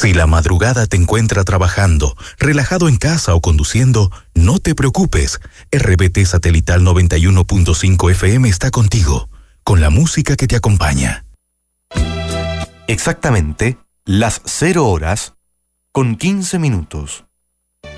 Si la madrugada te encuentra trabajando, relajado en casa o conduciendo, no te preocupes. RBT Satelital 91.5 FM está contigo, con la música que te acompaña. Exactamente las 0 horas con 15 minutos.